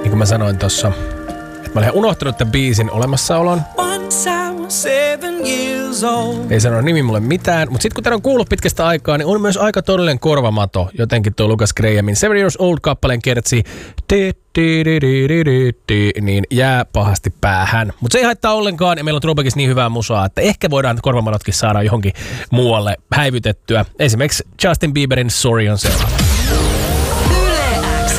niin kuin mä sanoin tossa, että mä olin unohtanut tämän biisin olemassaolon. Ei sano nimi mulle mitään, mutta sitten kun tän on kuullut pitkästä aikaa, niin on myös aika todellinen korvamato. Jotenkin tuo Lucas Grahamin 7 Years Old-kappaleen kertsi niin jää pahasti päähän. Mutta se ei haittaa ollenkaan, ja meillä on Throwbackissa niin hyvää musaa, että ehkä voidaan korvamadotkin saada johonkin muualle häivytettyä. Esimerkiksi Justin Bieberin Sorry on seuraava.